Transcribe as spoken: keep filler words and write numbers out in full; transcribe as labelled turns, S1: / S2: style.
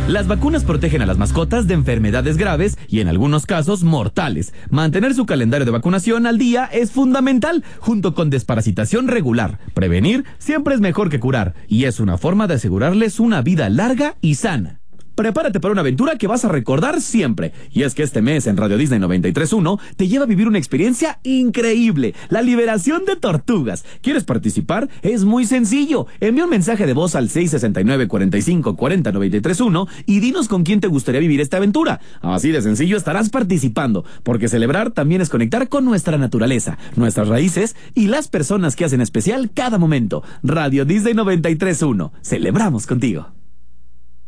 S1: Las vacunas protegen a las mascotas de enfermedades graves y en algunos casos mortales. Mantener su calendario de vacunación al día es fundamental, junto con desparasitación regular. Prevenir siempre es mejor que curar y es una forma de asegurarles una vida larga y sana. Prepárate para una aventura que vas a recordar siempre. Y es que este mes en Radio Disney noventa y tres punto uno te lleva a vivir una experiencia increíble: la liberación de tortugas. ¿Quieres participar? Es muy sencillo. Envía un mensaje de voz al seis seis nueve, cuatro cinco, cuatro cero, nueve tres uno y dinos con quién te gustaría vivir esta aventura. Así de sencillo estarás participando, porque celebrar también es conectar con nuestra naturaleza, nuestras raíces y las personas que hacen especial cada momento. Radio Disney noventa y tres punto uno. Celebramos contigo.